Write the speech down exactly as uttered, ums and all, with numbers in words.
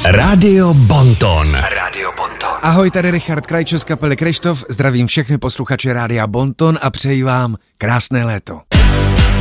Rádio Bonton. Rádio Bonton. Ahoj, tady Richard Krajčo z kapely Krištof. Zdravím všechny posluchače Rádia Bonton a přeji vám krásné léto.